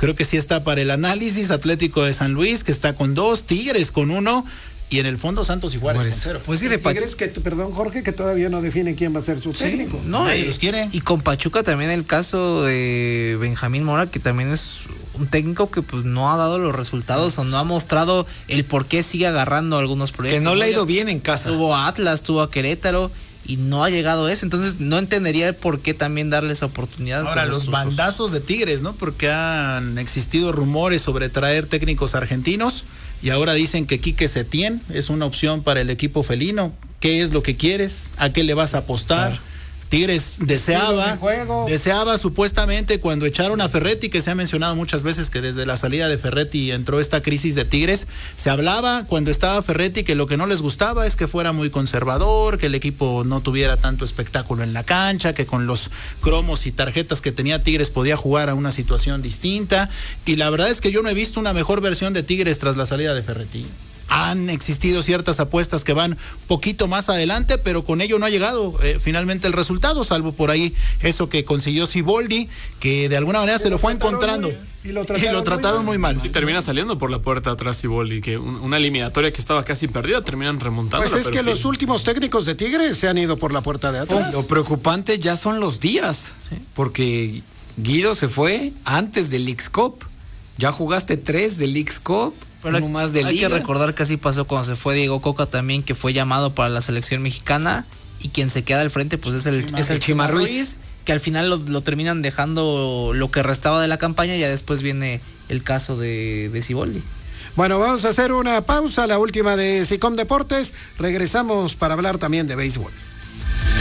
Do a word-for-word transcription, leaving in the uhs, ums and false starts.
creo que sí está para el análisis. Atlético de San Luis, que está con dos, Tigres con uno, y en el fondo Santos y Juárez con cero. Pues sí, de Tigres que, perdón Jorge, que todavía no define quién va a ser su sí, técnico. No, nadie y, los quiere. Y con Pachuca también el caso de Benjamín Mora, que también es un técnico que pues no ha dado los resultados o no ha mostrado el por qué sigue agarrando algunos proyectos. Que no le ha ido bien en casa. Tuvo a Atlas, tuvo a Querétaro y no ha llegado a eso, entonces no entendería el por qué también darle esa oportunidad. Ahora, los sus, bandazos de Tigres, ¿no? Porque han existido rumores sobre traer técnicos argentinos y ahora dicen que Quique Setién es una opción para el equipo felino. ¿Qué es lo que quieres? ¿A qué le vas a apostar? Claro. Tigres deseaba, deseaba supuestamente cuando echaron a Ferretti, que se ha mencionado muchas veces que desde la salida de Ferretti entró esta crisis de Tigres, se hablaba cuando estaba Ferretti que lo que no les gustaba es que fuera muy conservador, que el equipo no tuviera tanto espectáculo en la cancha, que con los cromos y tarjetas que tenía Tigres podía jugar a una situación distinta, y la verdad es que yo no he visto una mejor versión de Tigres tras la salida de Ferretti. Han existido ciertas apuestas que van poquito más adelante, pero con ello no ha llegado eh, finalmente el resultado, salvo por ahí eso que consiguió Siboldi, que de alguna manera se lo, lo fue encontrando. Muy, y lo trataron, y lo trataron muy, muy mal. Sí, termina saliendo por la puerta atrás Siboldi, que un, una eliminatoria que estaba casi perdida, terminan remontando. Pues es que sí. Los últimos técnicos de Tigres se han ido por la puerta de atrás. Lo preocupante ya son los días, ¿sí? Porque Guido se fue antes del Leagues Cup. Ya jugaste tres del Leagues Cup. Pero hay, más de hay que recordar que así pasó cuando se fue Diego Coca también, que fue llamado para la selección mexicana, y quien se queda al frente pues es el, es el Chima Ruiz, que al final lo, lo terminan dejando lo que restaba de la campaña, y ya después viene el caso de, de Siboldi. Bueno, vamos a hacer una pausa, la última de SICOM Deportes, regresamos para hablar también de béisbol.